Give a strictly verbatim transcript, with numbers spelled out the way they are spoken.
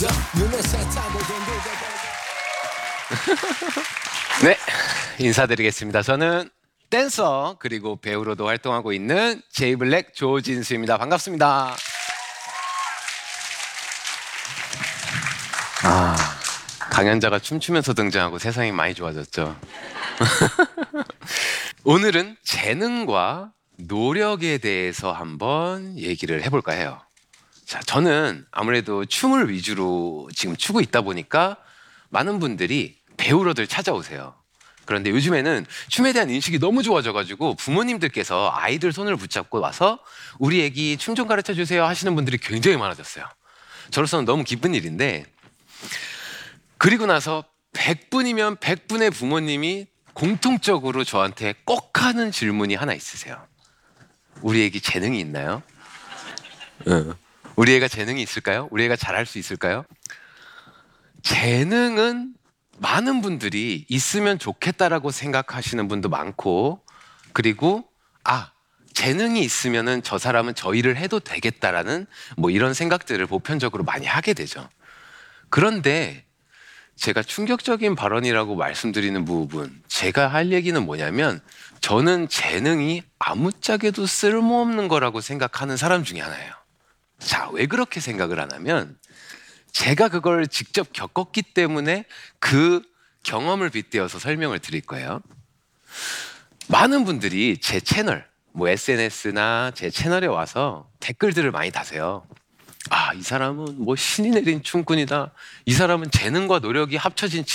네, 인사드리겠습니다. 저는 댄서 그리고 배우로도 활동하고 있는 제이블랙 조진수입니다. 반갑습니다. 아, 강연자가 춤추면서 등장하고 세상이 많이 좋아졌죠. 오늘은 재능과 노력에 대해서 한번 얘기를 해볼까 해요. 자, 저는 아무래도 춤을 위주로 지금 추고 있다 보니까 많은 분들이 배우러들 찾아오세요. 그런데 요즘에는 춤에 대한 인식이 너무 좋아져가지고 부모님들께서 아이들 손을 붙잡고 와서 우리 애기 춤 좀 가르쳐 주세요 하시는 분들이 굉장히 많아졌어요. 저로서는 너무 기쁜 일인데, 그리고 나서 백 분이면 백 분의 부모님이 공통적으로 저한테 꼭 하는 질문이 하나 있으세요. 우리 애기 재능이 있나요? 응. 우리 애가 재능이 있을까요? 우리 애가 잘할 수 있을까요? 재능은 많은 분들이 있으면 좋겠다라고 생각하시는 분도 많고, 그리고 아, 재능이 있으면은 저 사람은 저 일을 해도 되겠다라는 뭐 이런 생각들을 보편적으로 많이 하게 되죠. 그런데 제가 충격적인 발언이라고 말씀드리는 부분, 제가 할 얘기는 뭐냐면, 저는 재능이 아무짝에도 쓸모없는 거라고 생각하는 사람 중에 하나예요. 자, 왜 그렇게 생각을 하냐면, 제가 그걸 직접 겪었기 때문에 그 경험을 빗대어서 설명을 드릴 거예요. 많은 분들이 제 채널, 뭐 에스엔에스나 제 채널에 와서 댓글들을 많이 다세요. 아, 이 사람은 뭐 신이 내린 춤꾼이다. 이 사람은 재능과 노력이 합쳐진